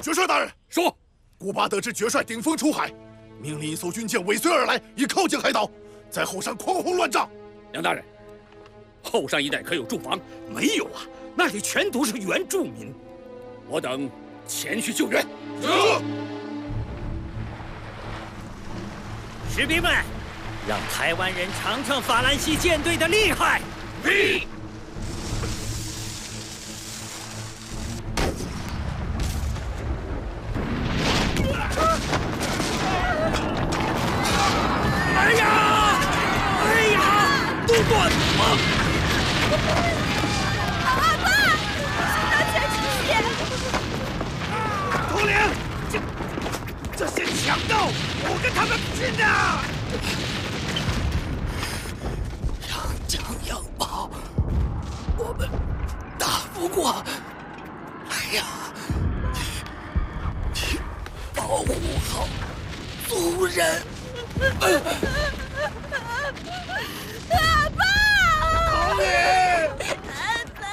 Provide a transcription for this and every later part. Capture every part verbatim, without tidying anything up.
爵帅大人， 说， 古巴得知爵帅顶风出海，命令一艘军舰尾随而来，以靠近海岛，在后山狂轰乱炸。 梁大人，后山一带可有驻防？ 没有啊，那里全都是原住民。 我等前去救援。 是。 士兵们，让台湾人尝尝法兰西舰队的厉害！ 嘿。 哎呀！哎呀！都乱了！ 阿爸，拿起来止血！ 头领，这这些强盗，我跟他们拼啊！ 杨将杨宝，我们打不过。哎呀，你保护好族人。 阿爸！ 头领！ 阿爸！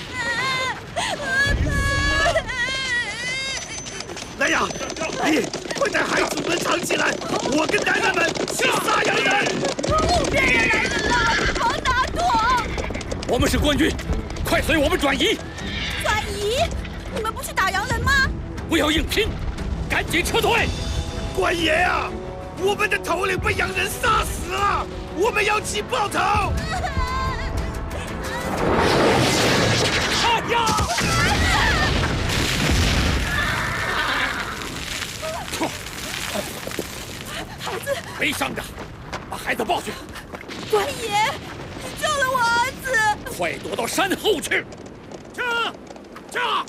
来呀，你快带孩子们藏起来，我跟男人们去杀洋人！ 别人来人了，忙打躲！ 我们是官军，快随我们转移！ 转移？你们不去打洋人吗？ 不要硬拼，赶紧撤退！ 官爷啊！ 我们的头领被洋人杀死了，我们要起报仇！哎呀！ 孩子， 没伤着，把孩子抱去。 官爷，你救了我儿子！ 快躲到山后去！ 撤！撤！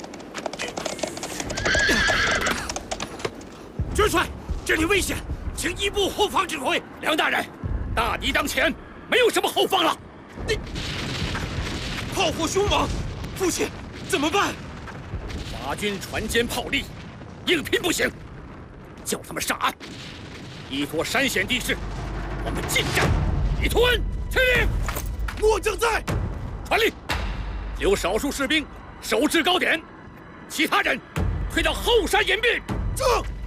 元帅，这里危险！ 请一步后方指挥， 梁大人，大敌当前，没有什么后方了。 你炮火凶猛，父亲怎么办？ 法军船坚炮利，硬拼不行，叫他们上岸。依托山险地势，我们近战，以吞去令。 末将在， 传令，留少数士兵守制高点，其他人退到后山隐蔽。 正。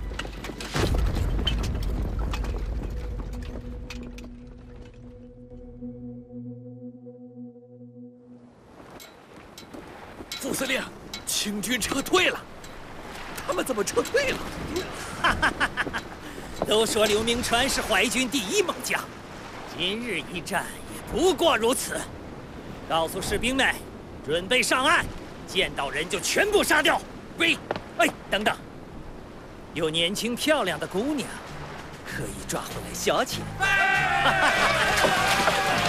副司令，清军撤退了。他们怎么撤退了？ 哈哈哈哈！都说刘铭传是淮军第一猛将，今日一战也不过如此。告诉士兵们，准备上岸，见到人就全部杀掉。喂，哎，等等，有年轻漂亮的姑娘，可以抓回来消遣。哈哈哈！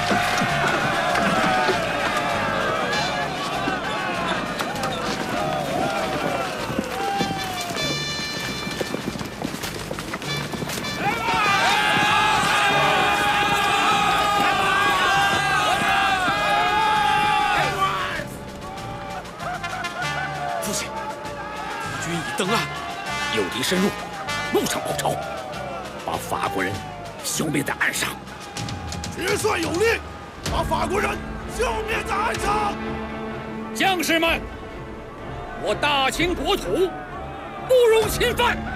登岸，诱敌深入，陆上包抄，把法国人消灭在岸上。 爵帅有令，把法国人消灭在岸上。 将士们，我大清国土不容侵犯。